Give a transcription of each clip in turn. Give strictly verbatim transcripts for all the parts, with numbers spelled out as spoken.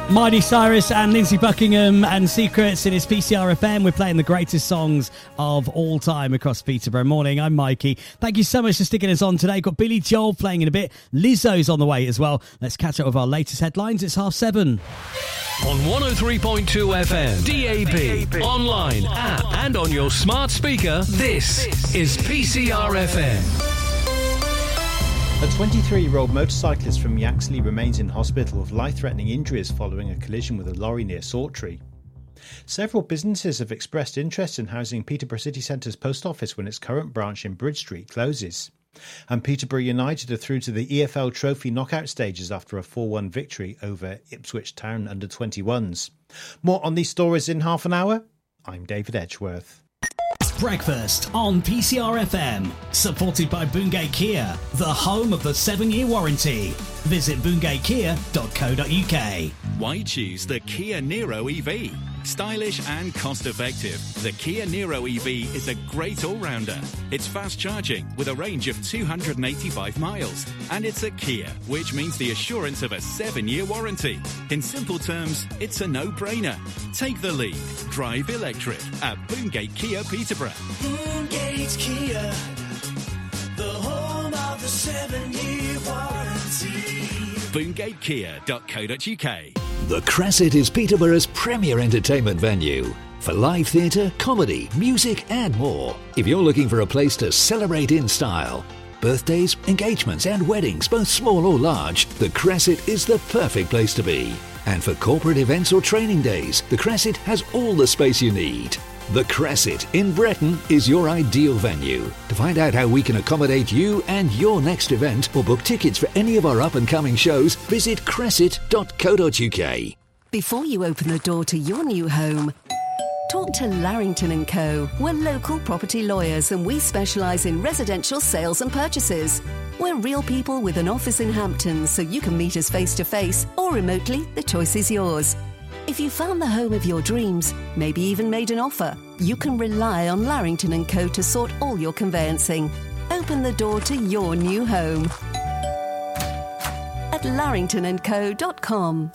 Miley Cyrus and Lindsey Buckingham and Secrets in his P C R F M. We're playing the greatest songs of all time across Peterborough. Morning, I'm Mikey. Thank you so much for sticking us on today. Got Billy Joel playing in a bit. Lizzo's on the way as well. Let's catch up with our latest headlines. It's half seven. On one oh three point two F M, D A B, online, app, and on your smart speaker, this is P C R F M. A twenty-three-year-old motorcyclist from Yaxley remains in hospital with life-threatening injuries following a collision with a lorry near Sawtree. Several businesses have expressed interest in housing Peterborough City Centre's post office when its current branch in Bridge Street closes. And Peterborough United are through to the E F L Trophy knockout stages after a four one victory over Ipswich Town under twenty-ones. More on these stories in half an hour. I'm David Edgeworth. Breakfast on P C R F M, supported by Boongate Kia, the home of the seven-year warranty. Visit boongate kia dot co dot uk. Why choose the Kia Niro E V? Stylish and cost-effective, the Kia Niro E V is a great all-rounder. It's fast charging with a range of two hundred eighty-five miles. And it's a Kia, which means the assurance of a seven-year warranty. In simple terms, it's a no-brainer. Take the lead. Drive electric at Boongate Kia Peterborough. Boongate Kia, the home of the seven-year warranty. boongate kia dot co dot uk. The Crescent is Peterborough's premier entertainment venue for live theatre, comedy, music and more. If you're looking for a place to celebrate in style, birthdays, engagements and weddings, both small or large, the Crescent is the perfect place to be. And for corporate events or training days, the Crescent has all the space you need. The Crescent in Breton is your ideal venue. To find out how we can accommodate you and your next event or book tickets for any of our up-and-coming shows, visit crescent dot co dot uk. Before you open the door to your new home, talk to Larrington and Co. We're local property lawyers and we specialise in residential sales and purchases. We're real people with an office in Hampton, so you can meet us face-to-face or remotely, the choice is yours. If you found the home of your dreams, maybe even made an offer, you can rely on Larrington and Co. to sort all your conveyancing. Open the door to your new home at larrington and co dot com.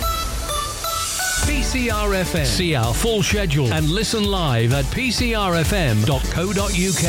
P C R F M. See our full schedule and listen live at p c r f m dot co dot uk.